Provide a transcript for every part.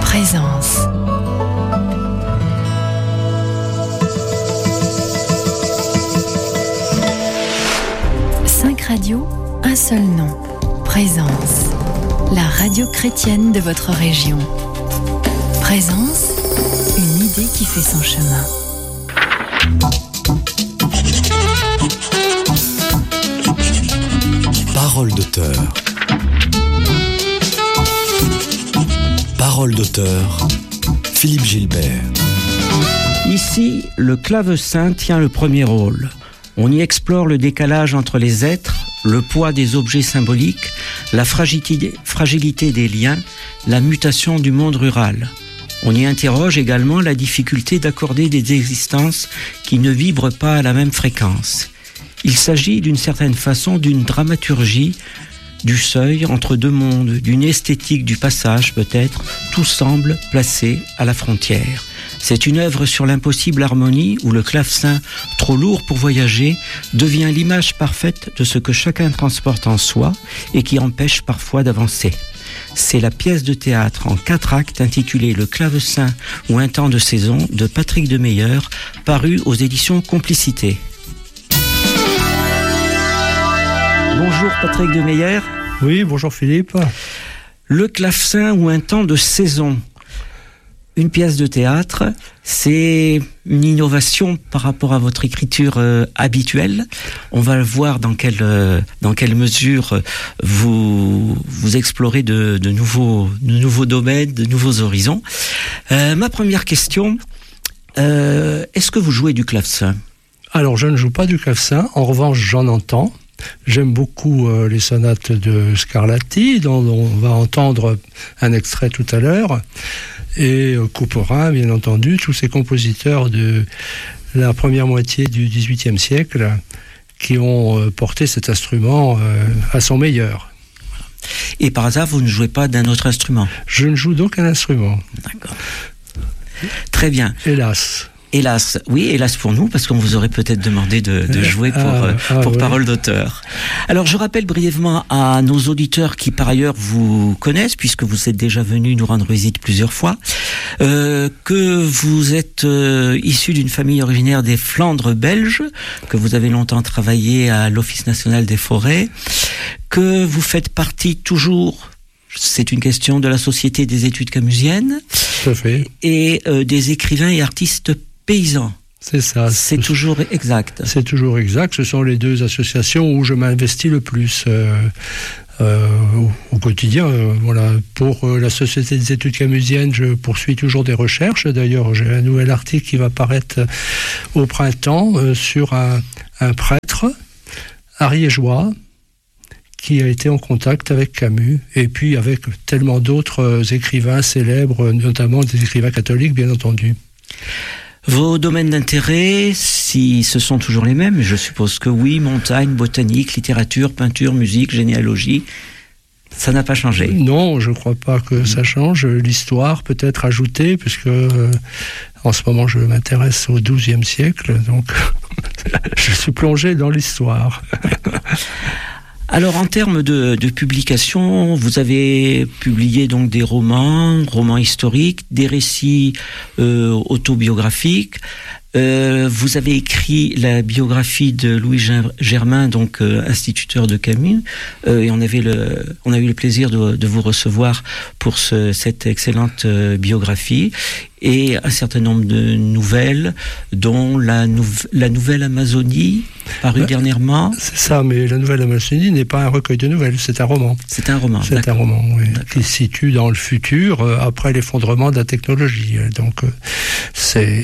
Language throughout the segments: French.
Présence. Cinq radios, un seul nom. Présence. La radio chrétienne de votre région. Présence, une idée qui fait son chemin. Parole d'auteur. Parole d'auteur, Philippe Gilbert. Ici, le clavecin tient le premier rôle. On y explore le décalage entre les êtres, le poids des objets symboliques, la fragilité des liens, la mutation du monde rural. On y interroge également la difficulté d'accorder des existences qui ne vibrent pas à la même fréquence. Il s'agit d'une certaine façon d'une dramaturgie du seuil entre deux mondes, d'une esthétique du passage peut-être, tout semble placé à la frontière. C'est une œuvre sur l'impossible harmonie où le clavecin, trop lourd pour voyager, devient l'image parfaite de ce que chacun transporte en soi et qui empêche parfois d'avancer. C'est la pièce de théâtre en 4 actes intitulée Le clavecin ou un temps de saison de Patrick Demeyer, parue aux éditions Complicité. Bonjour Patrick Demeyer. Oui, bonjour Philippe. Le clavecin ou un temps de saison. Une pièce de théâtre, c'est une innovation par rapport à votre écriture habituelle. On va voir dans quelle mesure vous explorez de nouveaux domaines, de nouveaux horizons. Ma première question, est-ce que vous jouez du clavecin ? Alors, je ne joue pas du clavecin. En revanche, j'en entends. J'aime beaucoup les sonates de Scarlatti, dont on va entendre un extrait tout à l'heure. Et Couperin, bien entendu, tous ces compositeurs de la première moitié du XVIIIe siècle qui ont porté cet instrument à son meilleur. Et par hasard, vous ne jouez pas d'un autre instrument ? Je ne joue d'aucun instrument. D'accord. Très bien. Hélas. Hélas, oui, hélas pour nous, parce qu'on vous aurait peut-être demandé de jouer pour Parole d'auteur. Alors, je rappelle brièvement à nos auditeurs qui, par ailleurs, vous connaissent, puisque vous êtes déjà venus nous rendre visite plusieurs fois, que vous êtes issu d'une famille originaire des Flandres belges, que vous avez longtemps travaillé à l'Office national des forêts, que vous faites partie toujours, c'est une question de la Société des études camusiennes, tout à fait, et des écrivains et artistes paysans. C'est ça. C'est toujours exact. C'est toujours exact. Ce sont les deux associations où je m'investis le plus au quotidien. Voilà. Pour la Société des études camusiennes, je poursuis toujours des recherches. D'ailleurs, j'ai un nouvel article qui va paraître au printemps sur un prêtre ariégeois qui a été en contact avec Camus, et puis avec tellement d'autres écrivains célèbres, notamment des écrivains catholiques, bien entendu. Vos domaines d'intérêt, si ce sont toujours les mêmes, je suppose que oui, montagne, botanique, littérature, peinture, musique, généalogie, ça n'a pas changé. Non, je ne crois pas que ça change. L'histoire peut-être ajoutée, puisque en ce moment je m'intéresse au XIIe siècle, donc je suis plongé dans l'histoire. Alors, en termes de publication, vous avez publié donc des romans historiques, des récits autobiographiques. Vous avez écrit la biographie de Louis Germain, donc instituteur de Camus, et on a eu le plaisir de vous recevoir pour cette excellente biographie, et un certain nombre de nouvelles, dont la nouvelle Amazonie, parue dernièrement. C'est ça, mais la nouvelle Amazonie n'est pas un recueil de nouvelles, c'est un roman. C'est un roman, c'est d'accord. Un roman, oui, qui se situe dans le futur, après l'effondrement de la technologie. Donc, c'est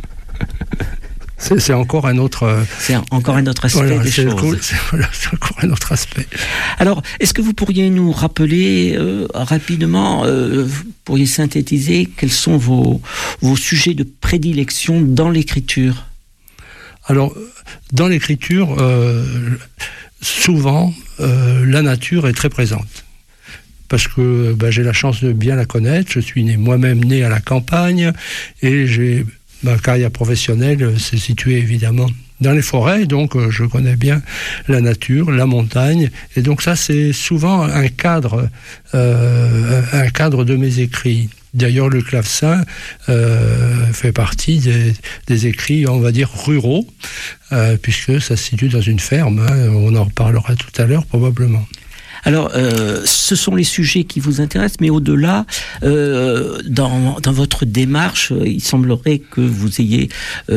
encore un autre... C'est encore un autre aspect des choses. C'est encore un autre aspect. Alors, est-ce que vous pourriez nous rappeler rapidement, pourriez synthétiser quels sont vos sujets de prédilection dans l'écriture ? Alors, dans l'écriture, souvent, la nature est très présente. Parce que j'ai la chance de bien la connaître. Je suis moi-même né à la campagne, et ma carrière professionnelle s'est située évidemment dans les forêts, donc je connais bien la nature, la montagne, et donc ça c'est souvent un cadre de mes écrits. D'ailleurs, le clavecin fait partie des écrits, on va dire, ruraux, puisque ça se situe dans une ferme. On en reparlera tout à l'heure, probablement. Alors, ce sont les sujets qui vous intéressent, mais au-delà, dans votre démarche, il semblerait que vous ayez,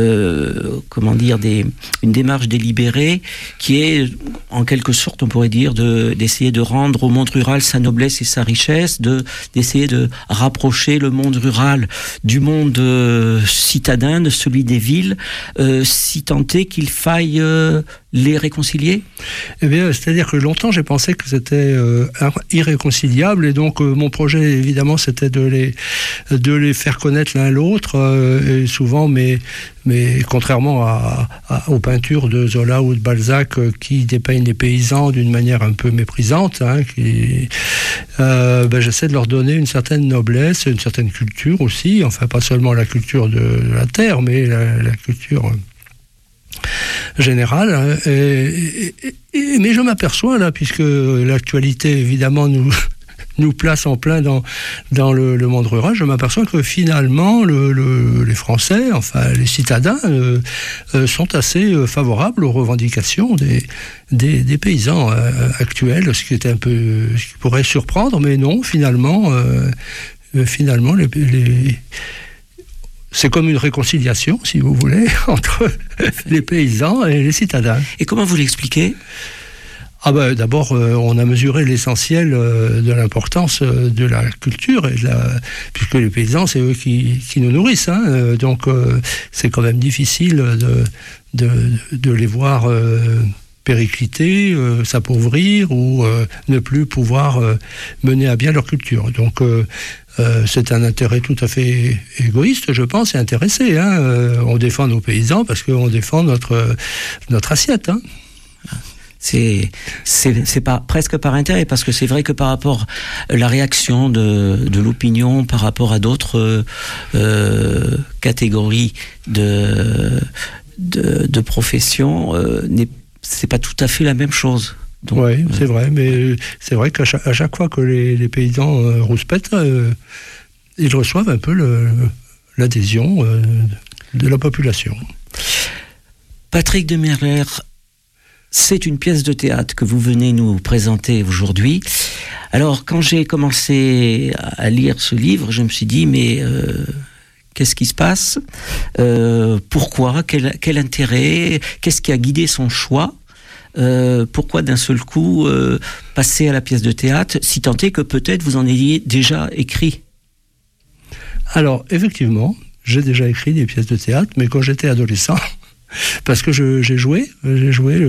une démarche délibérée qui est, en quelque sorte, on pourrait dire, d'essayer de rendre au monde rural sa noblesse et sa richesse, d'essayer de rapprocher le monde rural du monde citadin, de celui des villes, si tant est qu'il faille les réconcilier ? Eh bien, c'est-à-dire que longtemps, j'ai pensé que c'était irréconciliable, et donc mon projet, évidemment, c'était de les faire connaître l'un l'autre, et souvent, mais contrairement aux peintures de Zola ou de Balzac, qui dépeignent les paysans d'une manière un peu méprisante, j'essaie de leur donner une certaine noblesse, une certaine culture aussi, enfin pas seulement la culture de la terre, mais la culture générale. Mais je m'aperçois là, puisque l'actualité évidemment nous place en plein dans le monde rural, je m'aperçois que finalement les Français, enfin les citadins, sont assez favorables aux revendications des paysans actuels, ce qui pourrait surprendre, mais non, finalement c'est comme une réconciliation, si vous voulez, entre les paysans et les citadins. Et comment vous l'expliquez ? D'abord, on a mesuré l'essentiel de l'importance de la culture, puisque les paysans, c'est eux qui nous nourrissent. Donc, c'est quand même difficile de les voir péricliter, s'appauvrir ou ne plus pouvoir mener à bien leur culture. Donc, c'est un intérêt tout à fait égoïste, je pense, et intéressé. On défend nos paysans parce qu'on défend notre assiette. C'est presque par intérêt, parce que c'est vrai que par rapport à la réaction de l'opinion par rapport à d'autres catégories de professions, c'est pas tout à fait la même chose. Oui, c'est vrai, mais c'est vrai qu'à chaque fois que les paysans rouspètent, ils reçoivent un peu l'adhésion de la population. Patrick Demerler, c'est une pièce de théâtre que vous venez nous présenter aujourd'hui. Alors, quand j'ai commencé à lire ce livre, je me suis dit, mais qu'est-ce qui se passe ? Pourquoi ? Quel intérêt ? Qu'est-ce qui a guidé son choix ? Pourquoi d'un seul coup passer à la pièce de théâtre, si tant est que peut-être vous en ayez déjà écrit ? Alors, effectivement, j'ai déjà écrit des pièces de théâtre, mais quand j'étais adolescent, parce que j'ai joué